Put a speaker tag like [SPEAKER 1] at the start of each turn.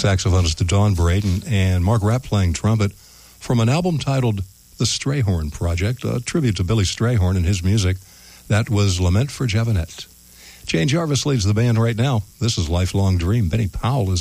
[SPEAKER 1] saxophonist Don Braden, and Mark Rapp playing trumpet from an album titled The Strayhorn Project, a tribute to Billy Strayhorn and his music. That was Lament for Javanette. Jane Jarvis leads the band right now. This is Lifelong Dream. Benny Powell is